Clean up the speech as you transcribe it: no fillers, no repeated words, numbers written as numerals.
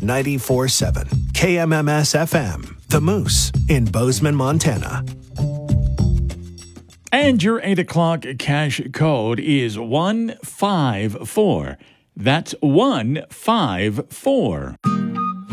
94.7 KMMS FM, The Moose in Bozeman, Montana. And your 8 o'clock cash code is 154. That's 154.